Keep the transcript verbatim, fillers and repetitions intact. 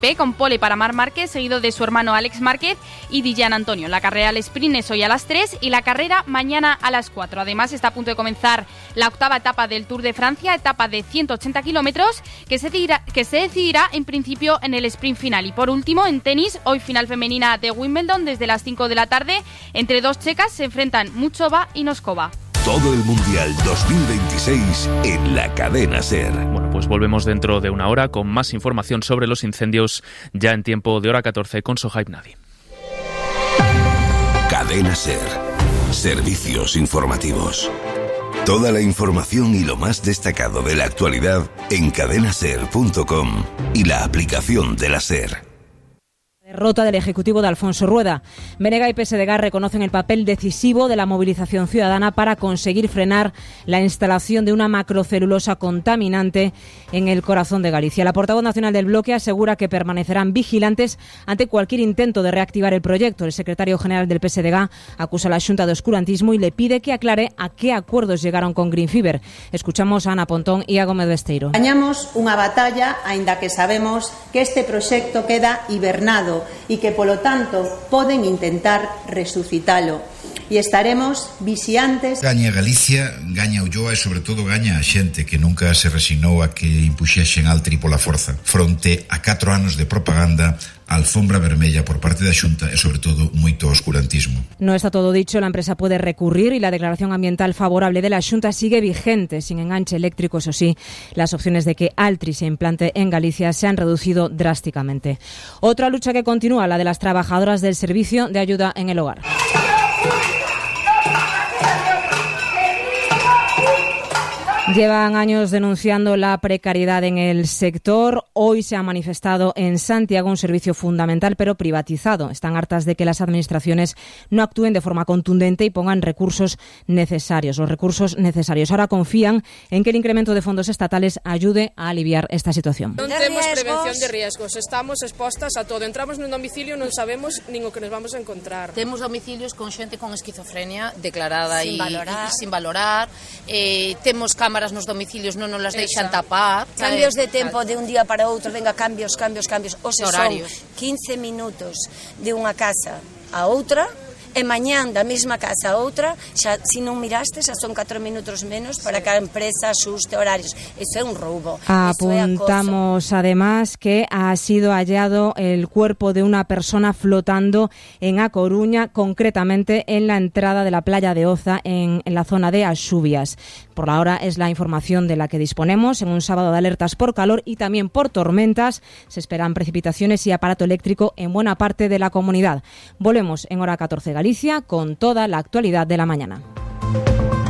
con pole para Marc Márquez, seguido de su hermano Alex Márquez y Dillan Antonio. La carrera al sprint es hoy a las tres y la carrera mañana a las cuatro. Además, está a punto de comenzar la octava etapa del Tour de Francia, etapa de ciento ochenta kilómetros, que se decidirá, que se decidirá en principio en el sprint final. Y por último, en tenis, hoy final femenina de Wimbledon desde las cinco de la tarde. Entre dos checas se enfrentan Muchova y Noskova. Todo el Mundial dos mil veintiséis en la cadena SER. Bueno, pues volvemos dentro de una hora con más información sobre los incendios, ya en tiempo de hora catorce con Sohaib Nadi. Cadena SER. Servicios informativos. Toda la información y lo más destacado de la actualidad en cadena ser punto com y la aplicación de la SER. Derrota del Ejecutivo de Alfonso Rueda. Benega y P S D G reconocen el papel decisivo de la movilización ciudadana para conseguir frenar la instalación de una macrocelulosa contaminante en el corazón de Galicia. La portavoz nacional del bloque asegura que permanecerán vigilantes ante cualquier intento de reactivar el proyecto. El secretario general del P S D G acusa a la Xunta de oscurantismo y le pide que aclare a qué acuerdos llegaron con Green Fiber. Escuchamos a Ana Pontón y a Gómez Besteiro. Gañamos unha batalla, aínda que sabemos que este proxecto queda hibernado e que, polo tanto, poden intentar resucitalo. E estaremos vixiantes. Gaña Galicia, gaña Ulloa e, sobre todo, gaña a xente que nunca se resignou a que impuxesen Altri pola forza. Fronte a catro anos de propaganda, alfombra vermella por parte da Xunta e, sobre todo, moito oscurantismo. No está todo dicho, la empresa puede recurrir y la declaración ambiental favorable de la Xunta sigue vigente, sin enganche eléctrico, eso sí. Las opciones de que Altri se implante en Galicia se han reducido drásticamente. Otra lucha que continúa, la de las trabajadoras del servicio de ayuda en el hogar. Llevan años denunciando la precariedad en el sector. Hoy se ha manifestado en Santiago un servicio fundamental pero privatizado. Están hartas de que las administraciones no actúen de forma contundente y pongan recursos necesarios, los recursos necesarios. Ahora confían en que el incremento de fondos estatales ayude a aliviar esta situación. Non temos prevención de riesgos, estamos expostas a todo. Entramos nun domicilio, non sabemos nin o que nos vamos a encontrar. Temos domicilios con xente con esquizofrenia declarada sin e, valorar. e sin valorar. Eh, temos cámaras nos domicilios, non nos las deixan tapar. Cambios de tempo de un día para outro, venga, cambios, cambios, cambios. O se son quince minutos de unha casa a outra, e mañán da mesma casa a outra, xa, se non miraste, xa son catro minutos menos para que a empresa asuste horarios. Eso é un roubo. Apuntamos además que ha sido hallado el cuerpo de una persona flotando en A Coruña, concretamente en la entrada de la playa de Oza, en, en la zona de Axubias. Por la hora es la información de la que disponemos en un sábado de alertas por calor y también por tormentas. Se esperan precipitaciones y aparato eléctrico en buena parte de la comunidad. Volvemos en hora catorce Galicia con toda la actualidad de la mañana.